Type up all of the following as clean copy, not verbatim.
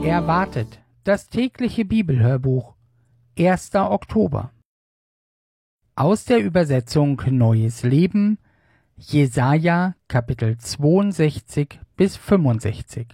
Erwartet, das tägliche Bibelhörbuch, 1. Oktober. Aus der Übersetzung Neues Leben, Jesaja, Kapitel 62 bis 65.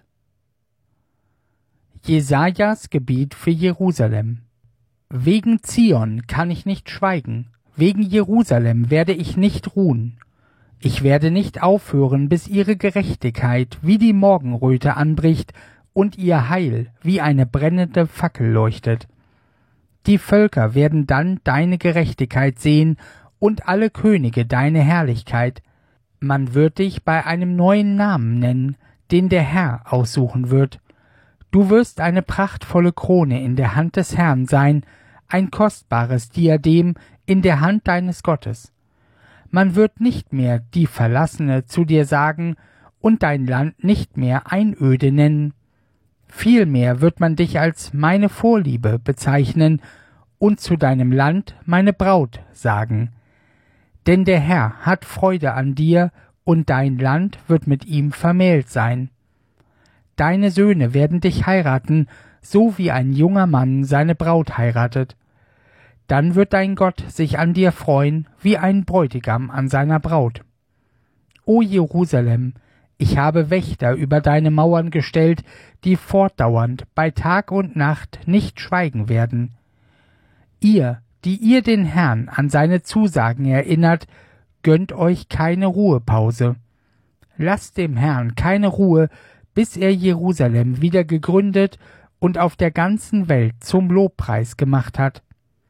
Jesajas Gebet für Jerusalem. Wegen Zion kann ich nicht schweigen, wegen Jerusalem werde ich nicht ruhen. Ich werde nicht aufhören, bis ihre Gerechtigkeit wie die Morgenröte anbricht und ihr Heil wie eine brennende Fackel leuchtet. Die Völker werden dann deine Gerechtigkeit sehen und alle Könige deine Herrlichkeit. Man wird dich bei einem neuen Namen nennen, den der Herr aussuchen wird. Du wirst eine prachtvolle Krone in der Hand des Herrn sein, ein kostbares Diadem in der Hand deines Gottes. Man wird nicht mehr die Verlassene zu dir sagen und dein Land nicht mehr Einöde nennen. Vielmehr wird man dich als meine Vorliebe bezeichnen und zu deinem Land meine Braut sagen. Denn der Herr hat Freude an dir und dein Land wird mit ihm vermählt sein. Deine Söhne werden dich heiraten, so wie ein junger Mann seine Braut heiratet. Dann wird dein Gott sich an dir freuen, wie ein Bräutigam an seiner Braut. O Jerusalem, ich habe Wächter über deine Mauern gestellt, die fortdauernd bei Tag und Nacht nicht schweigen werden. Ihr, die ihr den Herrn an seine Zusagen erinnert, gönnt euch keine Ruhepause. Lasst dem Herrn keine Ruhe, bis er Jerusalem wieder gegründet und auf der ganzen Welt zum Lobpreis gemacht hat.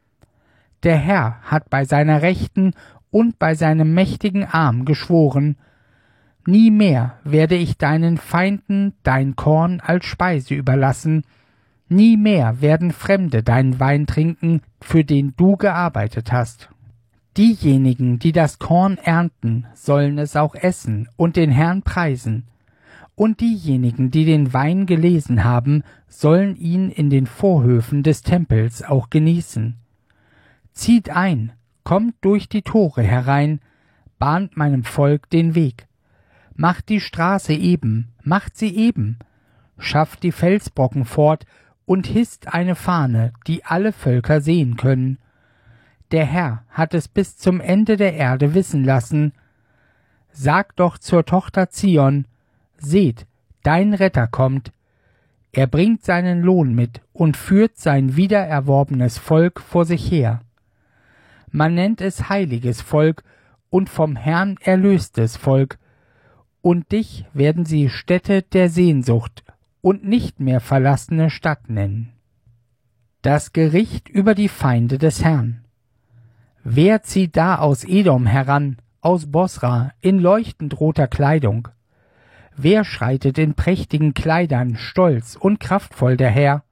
Der Herr hat bei seiner Rechten und bei seinem mächtigen Arm geschworen, nie mehr werde ich deinen Feinden dein Korn als Speise überlassen, nie mehr werden Fremde deinen Wein trinken, für den du gearbeitet hast. Diejenigen, die das Korn ernten, sollen es auch essen und den Herrn preisen. Und diejenigen, die den Wein gelesen haben, sollen ihn in den Vorhöfen des Tempels auch genießen. Zieht ein, kommt durch die Tore herein, bahnt meinem Volk den Weg. Macht die Straße eben, macht sie eben, schafft die Felsbrocken fort und hisst eine Fahne, die alle Völker sehen können. Der Herr hat es bis zum Ende der Erde wissen lassen. Sagt doch zur Tochter Zion, seht, dein Retter kommt. Er bringt seinen Lohn mit und führt sein wiedererworbenes Volk vor sich her. Man nennt es heiliges Volk und vom Herrn erlöstes Volk. Und dich werden sie Stätte der Sehnsucht und nicht mehr verlassene Stadt nennen. Das Gericht über die Feinde des Herrn. Wer zieht da aus Edom heran, aus Bosra, in leuchtend roter Kleidung? Wer schreitet in prächtigen Kleidern, stolz und kraftvoll daher?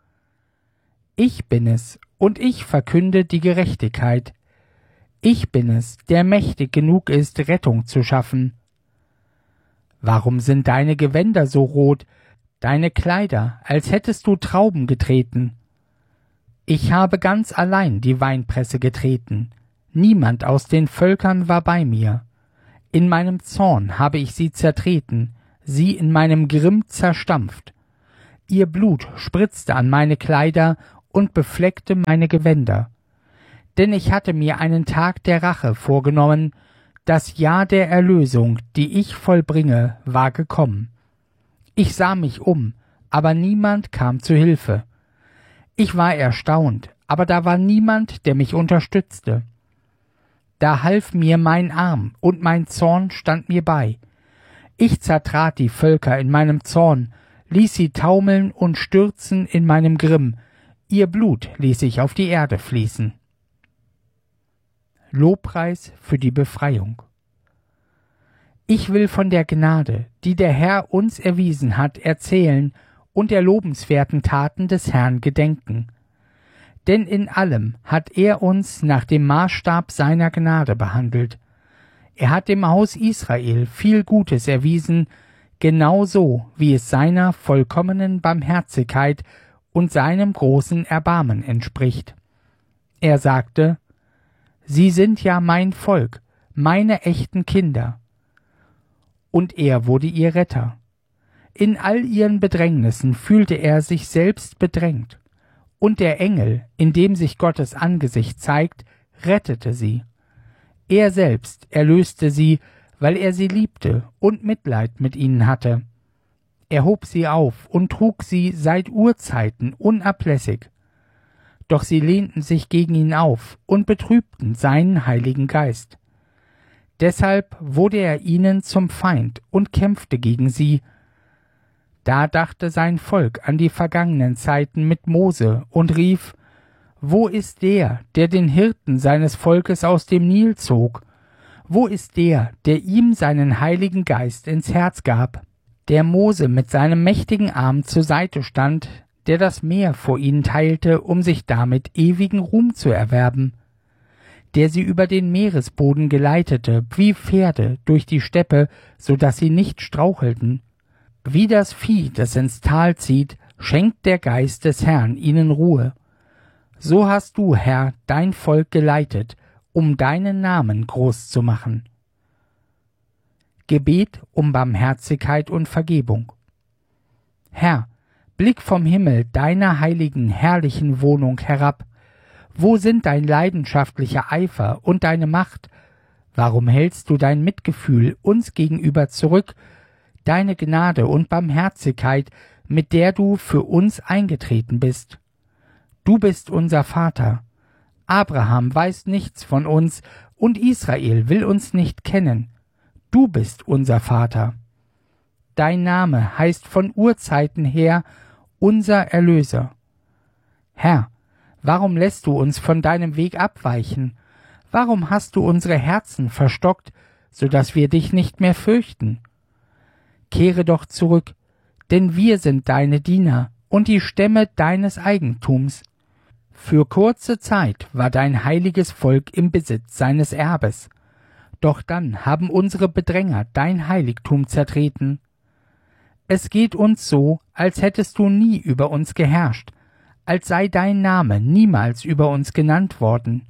Ich bin es, und ich verkünde die Gerechtigkeit. Ich bin es, der mächtig genug ist, Rettung zu schaffen. Warum sind deine Gewänder so rot, deine Kleider, als hättest du Trauben getreten? Ich habe ganz allein die Weinpresse getreten. Niemand aus den Völkern war bei mir. In meinem Zorn habe ich sie zertreten, sie in meinem Grimm zerstampft. Ihr Blut spritzte an meine Kleider und befleckte meine Gewänder. Denn ich hatte mir einen Tag der Rache vorgenommen, das Jahr der Erlösung, die ich vollbringe, war gekommen. Ich sah mich um, aber niemand kam zu Hilfe. Ich war erstaunt, aber da war niemand, der mich unterstützte. Da half mir mein Arm, und mein Zorn stand mir bei. Ich zertrat die Völker in meinem Zorn, ließ sie taumeln und stürzen in meinem Grimm, ihr Blut ließ ich auf die Erde fließen. Lobpreis für die Befreiung. Ich will von der Gnade, die der Herr uns erwiesen hat, erzählen und der lobenswerten Taten des Herrn gedenken. Denn in allem hat er uns nach dem Maßstab seiner Gnade behandelt. Er hat dem Haus Israel viel Gutes erwiesen, genauso wie es seiner vollkommenen Barmherzigkeit und seinem großen Erbarmen entspricht. Er sagte, Sie sind ja mein Volk, meine echten Kinder. Und er wurde ihr Retter. In all ihren Bedrängnissen fühlte er sich selbst bedrängt. Und der Engel, in dem sich Gottes Angesicht zeigt, rettete sie. Er selbst erlöste sie, weil er sie liebte und Mitleid mit ihnen hatte. Er hob sie auf und trug sie seit Urzeiten unablässig. Doch sie lehnten sich gegen ihn auf und betrübten seinen Heiligen Geist. Deshalb wurde er ihnen zum Feind und kämpfte gegen sie. Da dachte sein Volk an die vergangenen Zeiten mit Mose und rief: Wo ist der den Hirten seines Volkes aus dem Nil zog? Wo ist der ihm seinen Heiligen Geist ins Herz gab? Der Mose mit seinem mächtigen Arm zur Seite stand, der das Meer vor ihnen teilte, um sich damit ewigen Ruhm zu erwerben, der sie über den Meeresboden geleitete, wie Pferde durch die Steppe, so dass sie nicht strauchelten. Wie das Vieh, das ins Tal zieht, schenkt der Geist des Herrn ihnen Ruhe. So hast du, Herr, dein Volk geleitet, um deinen Namen groß zu machen. Gebet um Barmherzigkeit und Vergebung. Herr, blick vom Himmel deiner heiligen, herrlichen Wohnung herab. Wo sind dein leidenschaftlicher Eifer und deine Macht? Warum hältst du dein Mitgefühl uns gegenüber zurück, deine Gnade und Barmherzigkeit, mit der du für uns eingetreten bist? Du bist unser Vater. Abraham weiß nichts von uns und Israel will uns nicht kennen. Du bist unser Vater. Dein Name heißt von Urzeiten her unser Erlöser. Herr, warum lässt du uns von deinem Weg abweichen? Warum hast du unsere Herzen verstockt, so dass wir dich nicht mehr fürchten? Kehre doch zurück, denn wir sind deine Diener und die Stämme deines Eigentums. Für kurze Zeit war dein heiliges Volk im Besitz seines Erbes. Doch dann haben unsere Bedränger dein Heiligtum zertreten. Es geht uns so, als hättest du nie über uns geherrscht, als sei dein Name niemals über uns genannt worden.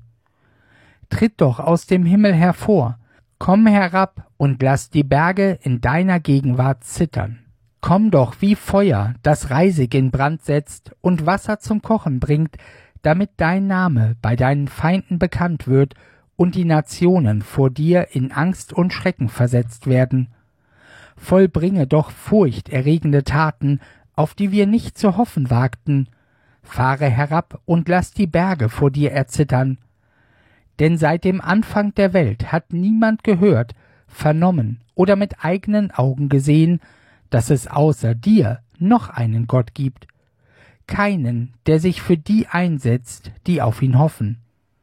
Tritt doch aus dem Himmel hervor, komm herab und lass die Berge in deiner Gegenwart zittern. Komm doch wie Feuer, das Reisig in Brand setzt und Wasser zum Kochen bringt, damit dein Name bei deinen Feinden bekannt wird und die Nationen vor dir in Angst und Schrecken versetzt werden. Vollbringe doch furchterregende Taten, auf die wir nicht zu hoffen wagten. Fahre herab und lass die Berge vor dir erzittern. Denn seit dem Anfang der Welt hat niemand gehört, vernommen oder mit eigenen Augen gesehen, dass es außer dir noch einen Gott gibt. Keinen, der sich für die einsetzt, die auf ihn hoffen.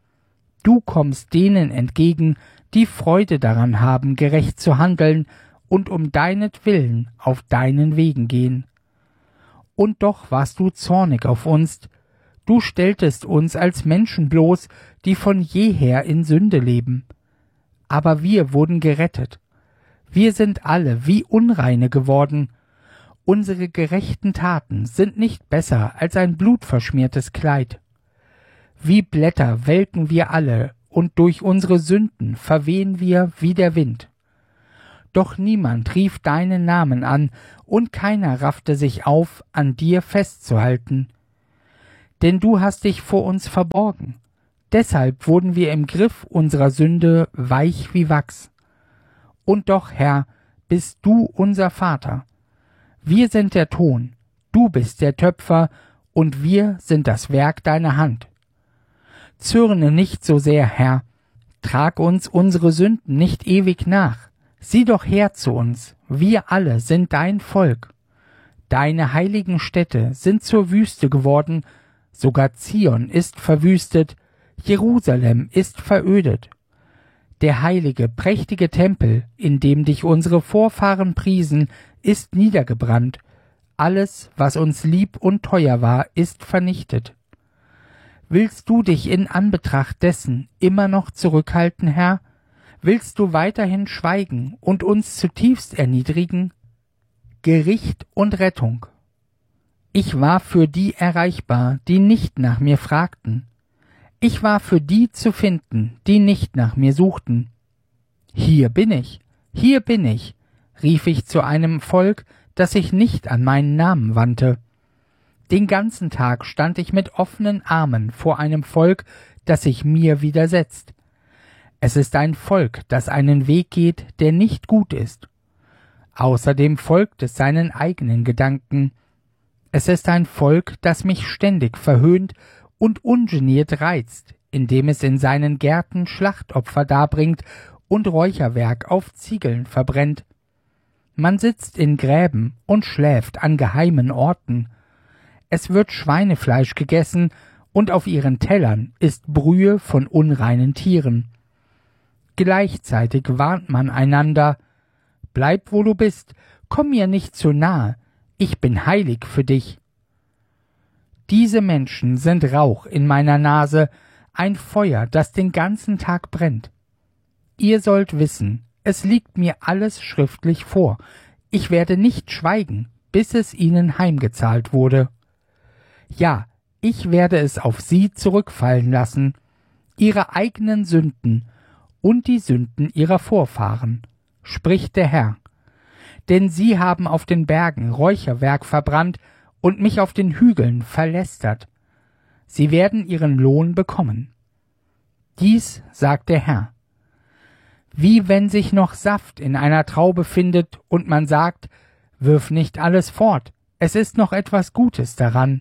Du kommst denen entgegen, die Freude daran haben, gerecht zu handeln und um deinetwillen auf deinen Wegen gehen. Und doch warst du zornig auf uns, du stelltest uns als Menschen bloß, die von jeher in Sünde leben. Aber wir wurden gerettet. Wir sind alle wie Unreine geworden. Unsere gerechten Taten sind nicht besser als ein blutverschmiertes Kleid. Wie Blätter welken wir alle, und durch unsere Sünden verwehen wir wie der Wind. Doch niemand rief deinen Namen an, und keiner raffte sich auf, an dir festzuhalten. Denn du hast dich vor uns verborgen. Deshalb wurden wir im Griff unserer Sünde weich wie Wachs. Und doch, Herr, bist du unser Vater. Wir sind der Ton, du bist der Töpfer, und wir sind das Werk deiner Hand. Zürne nicht so sehr, Herr, trag uns unsere Sünden nicht ewig nach. Sieh doch her zu uns, wir alle sind dein Volk. Deine heiligen Städte sind zur Wüste geworden, sogar Zion ist verwüstet, Jerusalem ist verödet. Der heilige, prächtige Tempel, in dem dich unsere Vorfahren priesen, ist niedergebrannt. Alles, was uns lieb und teuer war, ist vernichtet. Willst du dich in Anbetracht dessen immer noch zurückhalten, Herr? Willst du weiterhin schweigen und uns zutiefst erniedrigen? Gericht und Rettung. Ich war für die erreichbar, die nicht nach mir fragten. Ich war für die zu finden, die nicht nach mir suchten. Hier bin ich, rief ich zu einem Volk, dass ich nicht an meinen Namen wandte. Den ganzen Tag stand ich mit offenen Armen vor einem Volk, das sich mir widersetzt. Es ist ein Volk, das einen Weg geht, der nicht gut ist. Außerdem folgt es seinen eigenen Gedanken. Es ist ein Volk, das mich ständig verhöhnt und ungeniert reizt, indem es in seinen Gärten Schlachtopfer darbringt und Räucherwerk auf Ziegeln verbrennt. Man sitzt in Gräben und schläft an geheimen Orten. Es wird Schweinefleisch gegessen, und auf ihren Tellern ist Brühe von unreinen Tieren. Gleichzeitig warnt man einander: Bleib, wo du bist, komm mir nicht zu nahe, ich bin heilig für dich. Diese Menschen sind Rauch in meiner Nase, ein Feuer, das den ganzen Tag brennt. Ihr sollt wissen, es liegt mir alles schriftlich vor. Ich werde nicht schweigen, bis es ihnen heimgezahlt wurde. Ja, ich werde es auf sie zurückfallen lassen, ihre eigenen Sünden und die Sünden ihrer Vorfahren, spricht der Herr. Denn sie haben auf den Bergen Räucherwerk verbrannt und mich auf den Hügeln verlästert. Sie werden ihren Lohn bekommen. Dies sagt der Herr. Wie wenn sich noch Saft in einer Traube findet und man sagt: Wirf nicht alles fort, es ist noch etwas Gutes daran.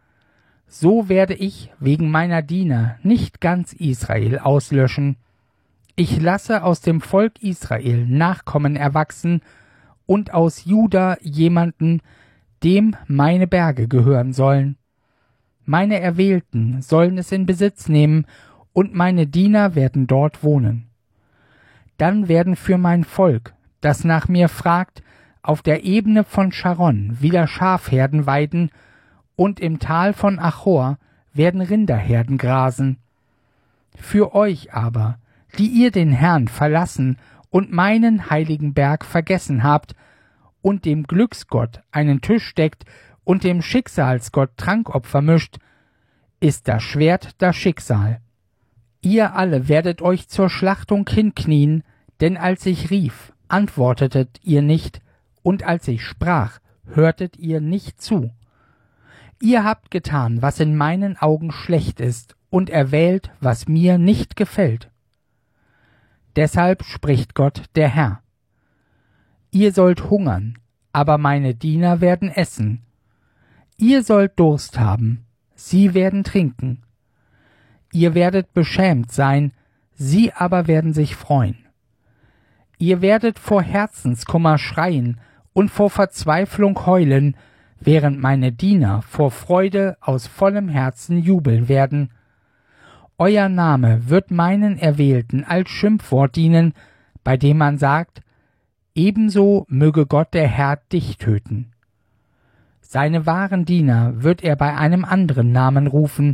So werde ich wegen meiner Diener nicht ganz Israel auslöschen. Ich lasse aus dem Volk Israel Nachkommen erwachsen und aus Juda jemanden, dem meine Berge gehören sollen. Meine Erwählten sollen es in Besitz nehmen, und meine Diener werden dort wohnen. Dann werden für mein Volk, das nach mir fragt, auf der Ebene von Sharon wieder Schafherden weiden, und im Tal von Achor werden Rinderherden grasen. Für euch aber, die ihr den Herrn verlassen und meinen heiligen Berg vergessen habt und dem Glücksgott einen Tisch deckt und dem Schicksalsgott Trankopfer mischt, ist das Schwert das Schicksal. Ihr alle werdet euch zur Schlachtung hinknien, denn als ich rief, antwortetet ihr nicht, und als ich sprach, hörtet ihr nicht zu. Ihr habt getan, was in meinen Augen schlecht ist, und erwählt, was mir nicht gefällt. Deshalb spricht Gott der Herr: Ihr sollt hungern, aber meine Diener werden essen. Ihr sollt Durst haben, sie werden trinken. Ihr werdet beschämt sein, sie aber werden sich freuen. Ihr werdet vor Herzenskummer schreien und vor Verzweiflung heulen, während meine Diener vor Freude aus vollem Herzen jubeln werden. Euer Name wird meinen Erwählten als Schimpfwort dienen, bei dem man sagt: Ebenso möge Gott der Herr dich töten. Seine wahren Diener wird er bei einem anderen Namen rufen.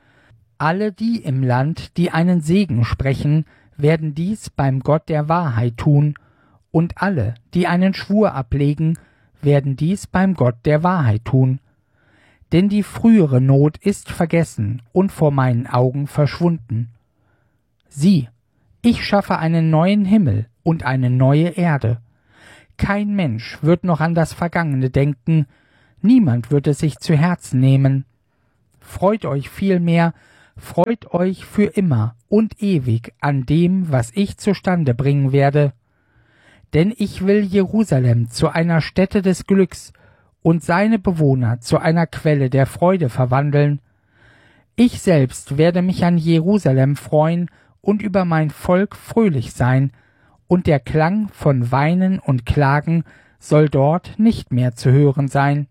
Alle die im Land, die einen Segen sprechen, werden dies beim Gott der Wahrheit tun, und alle, die einen Schwur ablegen, werden dies beim Gott der Wahrheit tun. Denn die frühere Not ist vergessen und vor meinen Augen verschwunden. Sieh, ich schaffe einen neuen Himmel und eine neue Erde. Kein Mensch wird noch an das Vergangene denken, niemand wird es sich zu Herzen nehmen. Freut euch vielmehr, freut euch für immer und ewig an dem, was ich zustande bringen werde. Denn ich will Jerusalem zu einer Stätte des Glücks und seine Bewohner zu einer Quelle der Freude verwandeln. Ich selbst werde mich an Jerusalem freuen und über mein Volk fröhlich sein, und der Klang von Weinen und Klagen soll dort nicht mehr zu hören sein.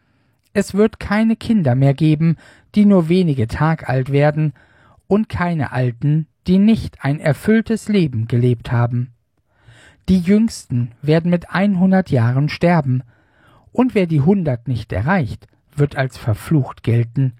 Es wird keine Kinder mehr geben, die nur wenige Tag alt werden, und keine Alten, die nicht ein erfülltes Leben gelebt haben. Die Jüngsten werden mit 100 Jahren sterben, und wer die 100 nicht erreicht, wird als verflucht gelten.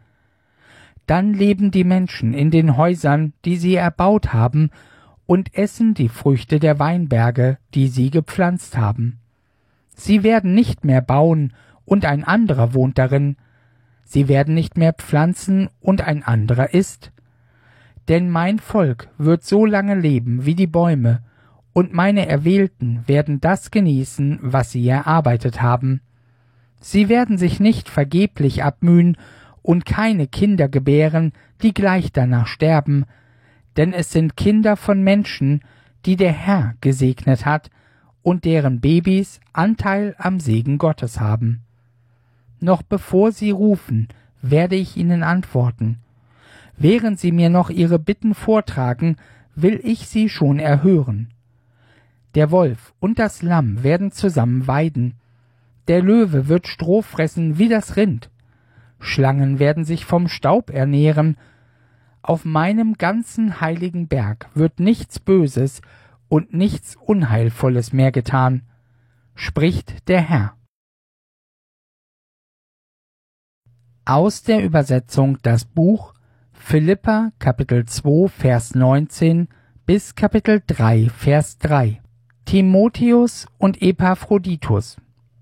Dann leben die Menschen in den Häusern, die sie erbaut haben, und essen die Früchte der Weinberge, die sie gepflanzt haben. Sie werden nicht mehr bauen, und ein anderer wohnt darin. Sie werden nicht mehr pflanzen, und ein anderer isst. Denn mein Volk wird so lange leben wie die Bäume, und meine Erwählten werden das genießen, was sie erarbeitet haben. Sie werden sich nicht vergeblich abmühen und keine Kinder gebären, die gleich danach sterben, denn es sind Kinder von Menschen, die der Herr gesegnet hat und deren Babys Anteil am Segen Gottes haben. Noch bevor sie rufen, werde ich ihnen antworten. Während sie mir noch ihre Bitten vortragen, will ich sie schon erhören. Der Wolf und das Lamm werden zusammen weiden. Der Löwe wird Stroh fressen wie das Rind. Schlangen werden sich vom Staub ernähren. Auf meinem ganzen heiligen Berg wird nichts Böses und nichts Unheilvolles mehr getan, spricht der Herr. Aus der Übersetzung das Buch Philipper Kapitel 2 Vers 19 bis Kapitel 3 Vers 3. Timotheus und Epaphroditus.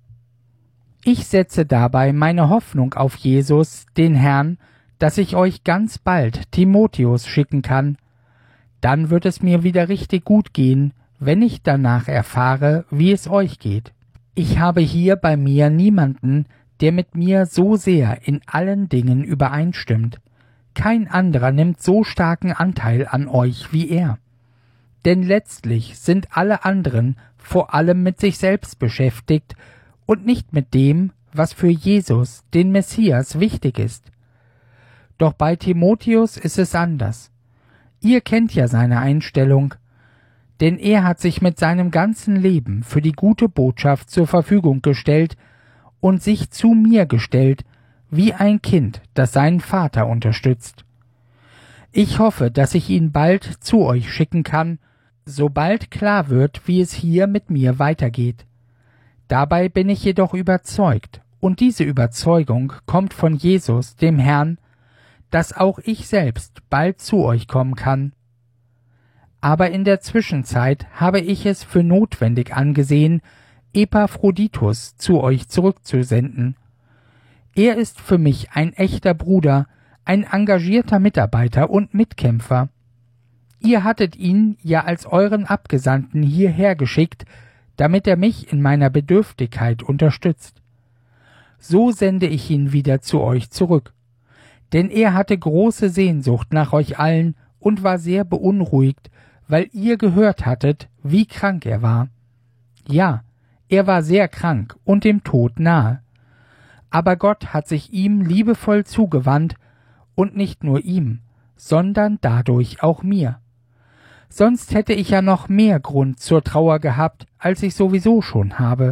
Ich setze dabei meine Hoffnung auf Jesus, den Herrn, dass ich euch ganz bald Timotheus schicken kann. Dann wird es mir wieder richtig gut gehen, wenn ich danach erfahre, wie es euch geht. Ich habe hier bei mir niemanden, der mit mir so sehr in allen Dingen übereinstimmt. Kein anderer nimmt so starken Anteil an euch wie er. Denn letztlich sind alle anderen vor allem mit sich selbst beschäftigt und nicht mit dem, was für Jesus, den Messias, wichtig ist. Doch bei Timotheus ist es anders. Ihr kennt ja seine Einstellung, denn er hat sich mit seinem ganzen Leben für die gute Botschaft zur Verfügung gestellt und sich zu mir gestellt, wie ein Kind, das seinen Vater unterstützt. Ich hoffe, dass ich ihn bald zu euch schicken kann, sobald klar wird, wie es hier mit mir weitergeht. Dabei bin ich jedoch überzeugt, und diese Überzeugung kommt von Jesus, dem Herrn, dass auch ich selbst bald zu euch kommen kann. Aber in der Zwischenzeit habe ich es für notwendig angesehen, Epaphroditus zu euch zurückzusenden. Er ist für mich ein echter Bruder, ein engagierter Mitarbeiter und Mitkämpfer. Ihr hattet ihn ja als euren Abgesandten hierher geschickt, damit er mich in meiner Bedürftigkeit unterstützt. So sende ich ihn wieder zu euch zurück. Denn er hatte große Sehnsucht nach euch allen und war sehr beunruhigt, weil ihr gehört hattet, wie krank er war. Ja, er war sehr krank und dem Tod nahe. Aber Gott hat sich ihm liebevoll zugewandt, und nicht nur ihm, sondern dadurch auch mir. Sonst hätte ich ja noch mehr Grund zur Trauer gehabt, als ich sowieso schon habe.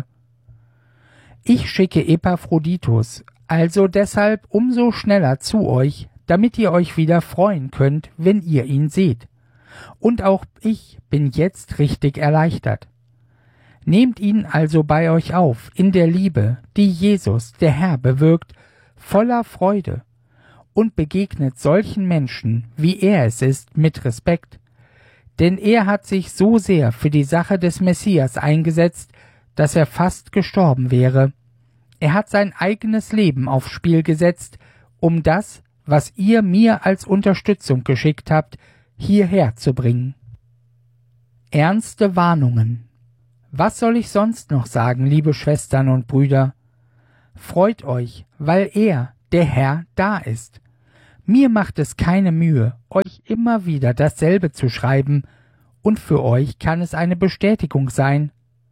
Ich schicke Epaphroditus also deshalb umso schneller zu euch, damit ihr euch wieder freuen könnt, wenn ihr ihn seht. Und auch ich bin jetzt richtig erleichtert. Nehmt ihn also bei euch auf, in der Liebe, die Jesus, der Herr, bewirkt, voller Freude, und begegnet solchen Menschen, wie er es ist, mit Respekt. Denn er hat sich so sehr für die Sache des Messias eingesetzt, dass er fast gestorben wäre. Er hat sein eigenes Leben aufs Spiel gesetzt, um das, was ihr mir als Unterstützung geschickt habt, hierher zu bringen. Ernste Warnungen. Was soll ich sonst noch sagen, liebe Schwestern und Brüder? Freut euch, weil er, der Herr, da ist. Mir macht es keine Mühe, euch immer wieder dasselbe zu schreiben, und für euch kann es eine Bestätigung sein.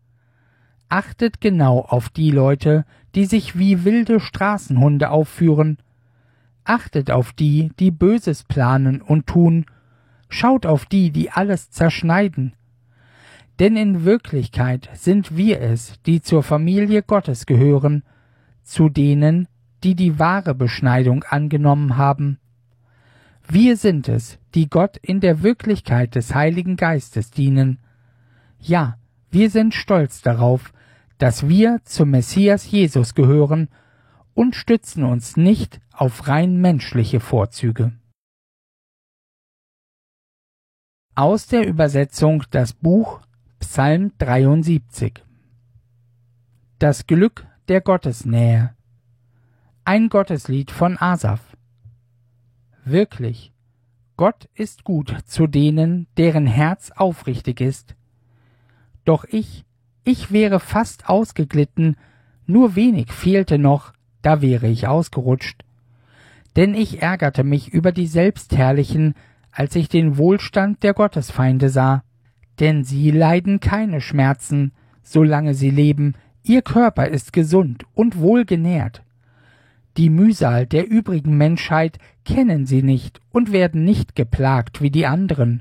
Achtet genau auf die Leute, die sich wie wilde Straßenhunde aufführen. Achtet auf die, die Böses planen und tun. Schaut auf die, die alles zerschneiden. Denn in Wirklichkeit sind wir es, die zur Familie Gottes gehören, zu denen, die die wahre Beschneidung angenommen haben. Wir sind es, die Gott in der Wirklichkeit des Heiligen Geistes dienen. Ja, wir sind stolz darauf, dass wir zum Messias Jesus gehören und stützen uns nicht auf rein menschliche Vorzüge. Aus der Übersetzung das Buch Psalm 73. Das Glück der Gottesnähe. Ein Gotteslied von Asaf. Wirklich, Gott ist gut zu denen, deren Herz aufrichtig ist. Doch ich wäre fast ausgeglitten, Nur wenig fehlte noch, da wäre ich ausgerutscht. Denn ich ärgerte mich über die Selbstherrlichen, als ich den Wohlstand der Gottesfeinde sah. Denn sie leiden keine Schmerzen, solange sie leben, ihr Körper ist gesund und wohlgenährt. Die Mühsal der übrigen Menschheit kennen sie nicht und werden nicht geplagt wie die anderen.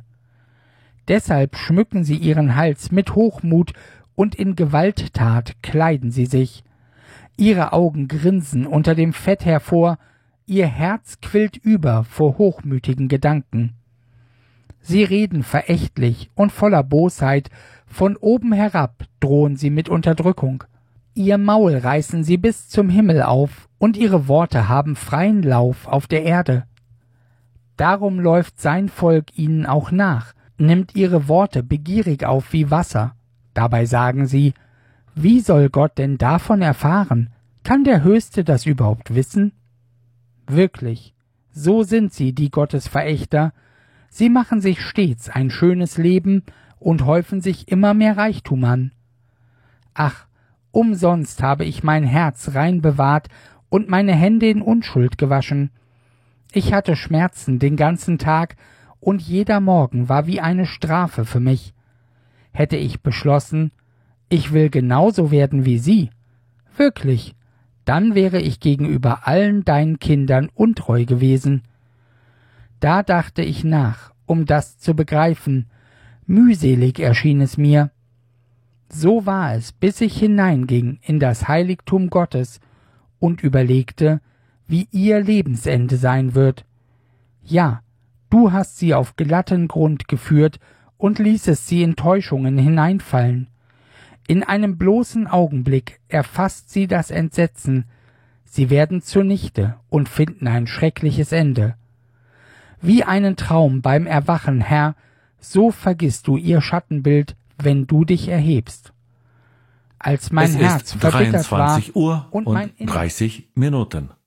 Deshalb schmücken sie ihren Hals mit Hochmut und in Gewalttat kleiden sie sich. Ihre Augen grinsen unter dem Fett hervor, ihr Herz quillt über vor hochmütigen Gedanken. Sie reden verächtlich und voller Bosheit, von oben herab drohen sie mit Unterdrückung. Ihr Maul reißen sie bis zum Himmel auf, und ihre Worte haben freien Lauf auf der Erde. Darum läuft sein Volk ihnen auch nach, nimmt ihre Worte begierig auf wie Wasser. Dabei sagen sie, wie soll Gott denn davon erfahren? Kann der Höchste das überhaupt wissen? Wirklich, so sind sie, die Gottesverächter. Sie machen sich stets ein schönes Leben und häufen sich immer mehr Reichtum an. Ach, umsonst habe ich mein Herz rein bewahrt und meine Hände in Unschuld gewaschen. Ich hatte Schmerzen den ganzen Tag, und jeder Morgen war wie eine Strafe für mich. Hätte ich beschlossen, ich will genauso werden wie Sie, wirklich, dann wäre ich gegenüber allen deinen Kindern untreu gewesen. Da dachte ich nach, um das zu begreifen, mühselig erschien es mir. So war es, bis ich hineinging in das Heiligtum Gottes und überlegte, wie ihr Lebensende sein wird. Ja, du hast sie auf glatten Grund geführt und ließest sie in Täuschungen hineinfallen. In einem bloßen Augenblick erfasst sie das Entsetzen. Sie werden zunichte und finden ein schreckliches Ende. Wie einen Traum beim Erwachen, Herr, so vergisst du ihr Schattenbild, wenn du dich erhebst. Als mein Herz verbittert war 23 Uhr und und mein 30 Minuten.